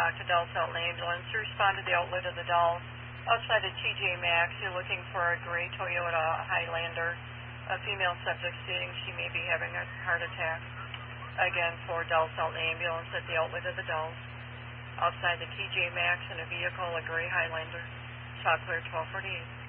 o'clock to Dallas Elton Ambulance to respond to the outlet of the Dallas. Outside of TJ Maxx, you're looking for a gray Toyota Highlander. A female subject stating she may be having a heart attack. Again, for Dallas Elton Ambulance at the outlet of the Dallas. Outside the TJ Maxx in a vehicle, a gray Highlander. Shot clear 1248.